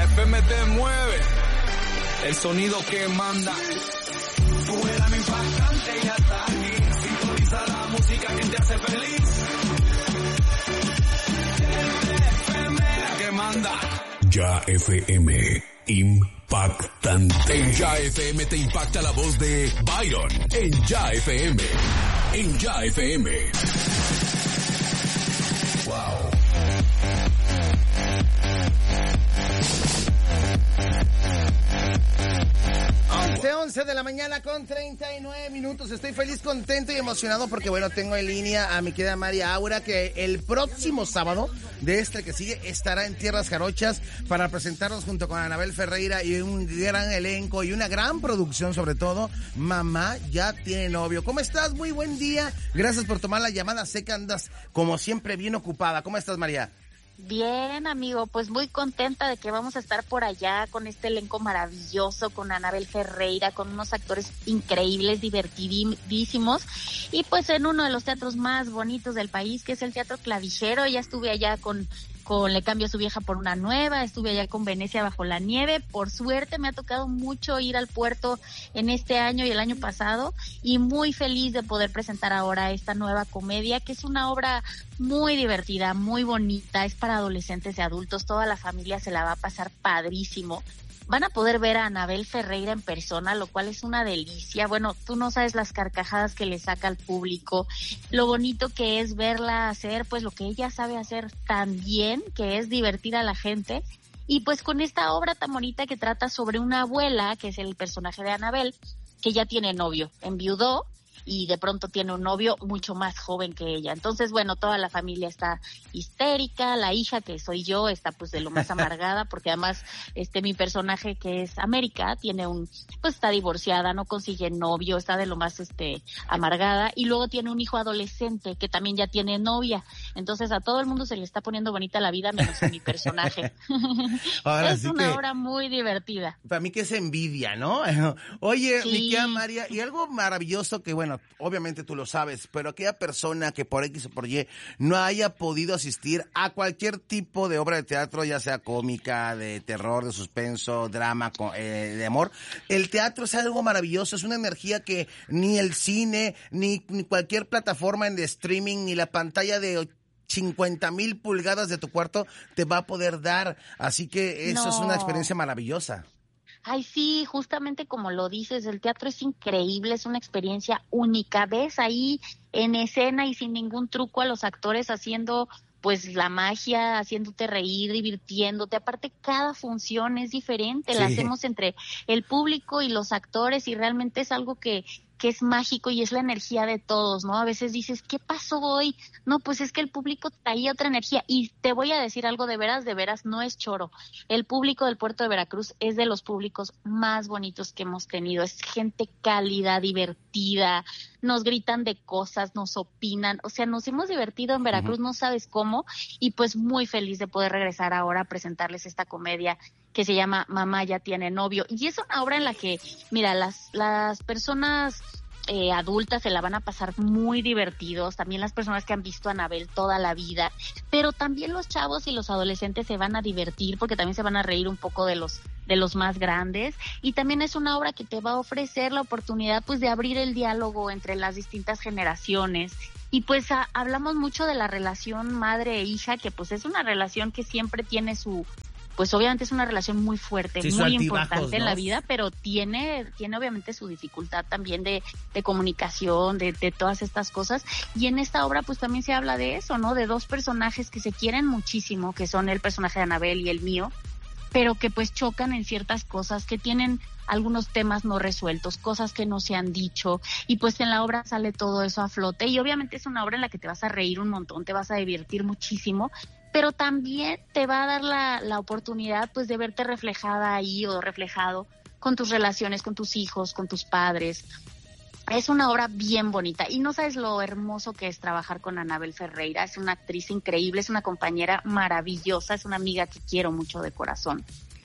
FM te mueve, el sonido que manda. Fuera mi impactante y hasta aquí. Sintoniza la música que te hace feliz. FM, la que manda. Ya FM, impactante. En Ya FM te impacta la voz de Byron. En Ya FM. En Ya FM. Wow. 11 de la mañana con 39 minutos. Estoy feliz, contento y emocionado porque, bueno, tengo en línea a mi querida María Aura, que el próximo sábado de este que sigue estará en Tierras Jarochas para presentarnos junto con Anabel Ferreira y un gran elenco y una gran producción, sobre todo. Mamá ya tiene novio. ¿Cómo estás? Muy buen día. Gracias por tomar la llamada. Sé que andas, como siempre, bien ocupada. ¿Cómo estás, María? Bien, amigo, pues muy contenta de que vamos a estar por allá con este elenco maravilloso, con Anabel Ferreira, con unos actores increíbles, divertidísimos, y pues en uno de los teatros más bonitos del país, que es el Teatro Clavijero. Ya estuve allá con Le cambio a su vieja por una nueva, estuve allá con Venecia bajo la nieve. Por suerte me ha tocado mucho ir al puerto en este año y el año pasado, y muy feliz de poder presentar ahora esta nueva comedia, que es una obra muy divertida, muy bonita, es para adolescentes y adultos, toda la familia se la va a pasar padrísimo. Van a poder ver a Anabel Ferreira en persona, lo cual es una delicia. Bueno, tú no sabes las carcajadas que le saca al público, lo bonito que es verla hacer, pues lo que ella sabe hacer tan bien, que es divertir a la gente. Y pues con esta obra tan bonita que trata sobre una abuela, que es el personaje de Anabel, que ya tiene novio, enviudó, y de pronto tiene un novio mucho más joven que ella. Entonces, bueno, toda la familia está histérica, la hija, que soy yo, está pues de lo más amargada, porque además mi personaje, que es América, pues está divorciada, no consigue novio, está de lo más amargada, y luego tiene un hijo adolescente que también ya tiene novia. Entonces a todo el mundo se le está poniendo bonita la vida, menos a mi personaje. Ahora es sí una que, obra muy divertida. para mí que es envidia, ¿no? Oye, Sí. mi querida María, y algo maravilloso que, bueno, obviamente tú lo sabes, pero aquella persona que por X o por Y no haya podido asistir a cualquier tipo de obra de teatro, ya sea cómica, de terror, de suspenso, drama, de amor, el teatro es algo maravilloso, es una energía que ni el cine, ni cualquier plataforma de streaming, ni la pantalla de 50,000 pulgadas de tu cuarto te va a poder dar. Así que eso es una experiencia maravillosa. Ay, sí, justamente como lo dices, el teatro es increíble, es una experiencia única. Ves ahí en escena y sin ningún truco a los actores haciendo pues la magia, haciéndote reír, divirtiéndote. Aparte, cada función es diferente, la hacemos entre el público y los actores, y realmente es algo que es mágico y es la energía de todos, ¿no? A veces dices, ¿qué pasó hoy? No, pues es que el público traía otra energía. Y te voy a decir algo de veras, no es choro. El público del puerto de Veracruz es de los públicos más bonitos que hemos tenido. Es gente cálida, divertida, nos gritan de cosas, nos opinan. O sea, nos hemos divertido en Veracruz, no sabes cómo. Y pues muy feliz de poder regresar ahora a presentarles esta comedia que se llama Mamá ya tiene novio. Y es una obra en la que, mira, las personas adultas se la van a pasar muy divertidos, también las personas que han visto a Anabel toda la vida, pero también los chavos y los adolescentes se van a divertir porque también se van a reír un poco de los más grandes, y también es una obra que te va a ofrecer la oportunidad pues de abrir el diálogo entre las distintas generaciones. Y pues hablamos mucho de la relación madre e hija, que pues es una relación que siempre tiene pues obviamente es una relación muy fuerte, sí, muy altibajos, importante, ¿no?, en la vida, pero tiene obviamente su dificultad también de comunicación, de todas estas cosas. Y en esta obra pues también se habla de eso, ¿no? De dos personajes que se quieren muchísimo, que son el personaje de Anabel y el mío, pero que pues chocan en ciertas cosas, que tienen algunos temas no resueltos, cosas que no se han dicho, y pues en la obra sale todo eso a flote. Y obviamente es una obra en la que te vas a reír un montón, te vas a divertir muchísimo, pero también te va a dar la oportunidad pues de verte reflejada ahí o reflejado con tus relaciones, con tus hijos, con tus padres. Es una obra bien bonita y no sabes lo hermoso que es trabajar con Anabel Ferreira. Es una actriz increíble, es una compañera maravillosa, es una amiga que quiero mucho de corazón.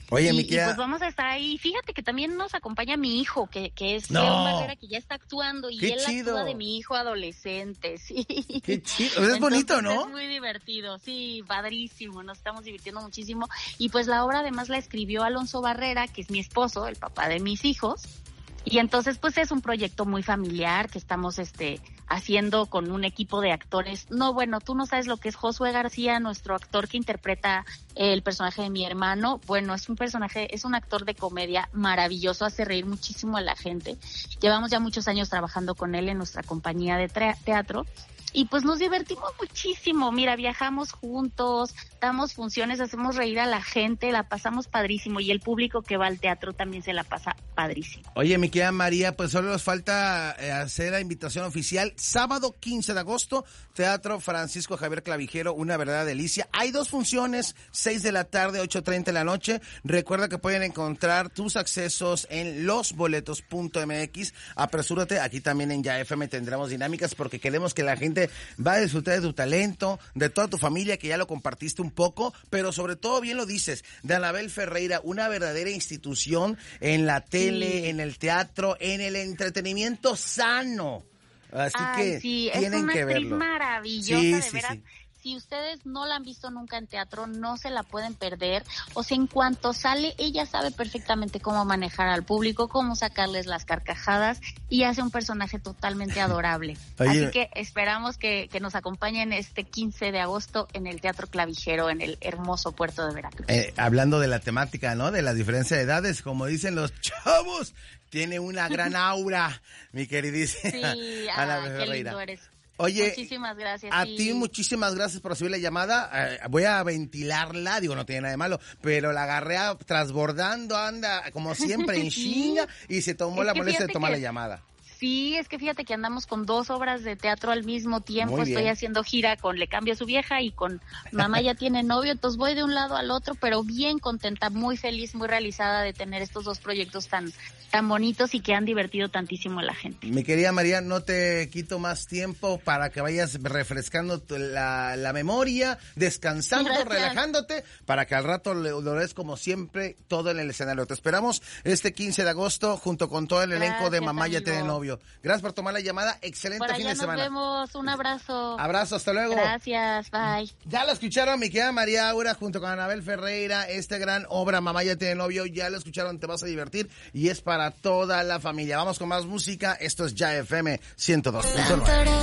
Oye, y Miquela, pues vamos a estar ahí. Fíjate que también nos acompaña mi hijo, que es No. León Barrera, que ya está actuando, y ¡Qué él chido! actúa de mi hijo adolescente, sí. Qué chido. Es bonito, Entonces, ¿no? Es muy divertido, sí, padrísimo, nos estamos divirtiendo muchísimo. Y pues la obra además la escribió Alonso Barrera, que es mi esposo, el papá de mis hijos. Y entonces pues es un proyecto muy familiar que estamos haciendo con un equipo de actores. No, bueno, tú no sabes lo que es Josué García, nuestro actor que interpreta el personaje de mi hermano. Bueno, es un actor de comedia maravilloso, hace reír muchísimo a la gente. Llevamos ya muchos años trabajando con él en nuestra compañía de teatro. Y pues nos divertimos muchísimo. Mira, viajamos juntos, damos funciones, hacemos reír a la gente, la pasamos padrísimo. Y el público que va al teatro también se la pasa padrísimo. Oye, mi querida María, pues solo nos falta hacer la invitación oficial. Sábado 15 de agosto, Teatro Francisco Javier Clavijero, una verdadera delicia. Hay 2 funciones, 6 de la tarde, 8:30 de la noche. Recuerda que pueden encontrar tus accesos en losboletos.mx. Apresúrate, aquí también en Ya FM tendremos dinámicas porque queremos que la gente va a disfrutar de tu talento, de toda tu familia, que ya lo compartiste un poco, pero sobre todo, bien lo dices, de Anabel Ferreira, una verdadera institución en la tele, en el teatro, en el entretenimiento sano. Así que sí, tienen que verlo. Es una actriz maravillosa, Sí, de sí, veras. sí. Si ustedes no la han visto nunca en teatro, no se la pueden perder. O sea, en cuanto sale, ella sabe perfectamente cómo manejar al público, cómo sacarles las carcajadas, y hace un personaje totalmente adorable. Oye, así que esperamos que nos acompañen este 15 de agosto en el Teatro Clavijero, en el hermoso puerto de Veracruz. Hablando de la temática, ¿no? De la diferencia de edades, como dicen los chavos, tiene una gran aura, mi queridísima Sí, Anabel qué Ferreira. lindo eres. Oye, muchísimas gracias. a sí. ti muchísimas gracias por recibir la llamada. Voy a ventilarla, digo, no tiene nada de malo, pero la agarré transbordando, anda como siempre en chinga y se tomó la molestia de tomar la llamada. Sí, es que fíjate que andamos con 2 obras de teatro al mismo tiempo. Estoy haciendo gira con Le Cambio a su vieja y con Mamá ya tiene novio, entonces voy de un lado al otro, pero bien contenta, muy feliz, muy realizada de tener estos 2 proyectos tan bonitos y que han divertido tantísimo a la gente. Mi querida María, no te quito más tiempo para que vayas refrescando la memoria, descansando, relajándote, para que al rato lo des como siempre todo en el escenario. Te esperamos este 15 de agosto junto con todo el elenco de Mamá ya tiene novio. Gracias por tomar la llamada, excelente fin de semana. Nos vemos, un abrazo. Abrazo, hasta luego. Gracias, bye. Ya lo escucharon, mi querida María Aura junto con Anabel Ferreira, esta gran obra Mamá ya tiene novio, ya lo escucharon, te vas a divertir y es para toda la familia. Vamos con más música, esto es Ya FM 102.9.